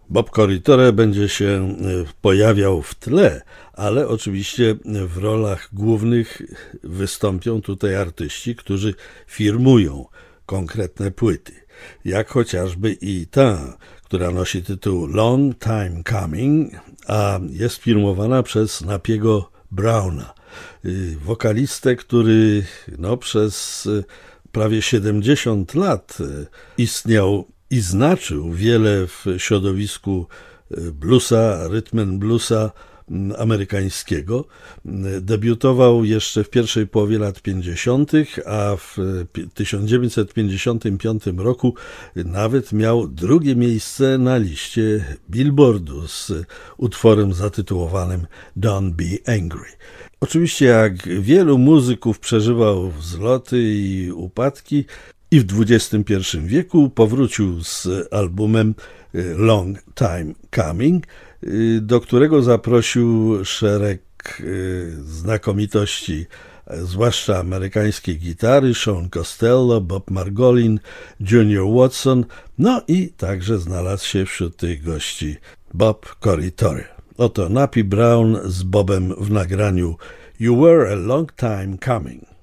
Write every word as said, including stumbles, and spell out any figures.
Bob Corritore będzie się pojawiał w tle, ale oczywiście w rolach głównych wystąpią tutaj artyści, którzy firmują konkretne płyty, jak chociażby i ta, która nosi tytuł Long Time Coming, a jest firmowana przez Napiego Browna, wokalistę, który no, przez prawie siedemdziesiąt lat istniał i znaczył wiele w środowisku bluesa, rhythm and bluesa amerykańskiego. Debiutował jeszcze w pierwszej połowie lat pięćdziesiątych, a w tysiąc dziewięćset pięćdziesiątym piątym roku nawet miał drugie miejsce na liście Billboardu z utworem zatytułowanym Don't Be Angry. Oczywiście jak wielu muzyków przeżywał wzloty i upadki i w dwudziestym pierwszym wieku powrócił z albumem Long Time Coming, do którego zaprosił szereg znakomitości, zwłaszcza amerykańskiej gitary, Sean Costello, Bob Margolin, Junior Watson, no i także znalazł się wśród tych gości Bob Corritore. Oto Nappy Brown z Bobem w nagraniu You Were a Long Time Coming.